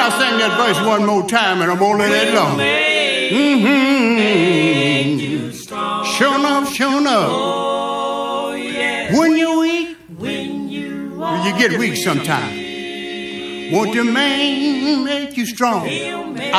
I'll sing that verse one more time, and I'm gonna let it alone. Sure enough, sure enough. Oh, yeah. When you're weak, You get weak sometimes. Won't your man make you strong?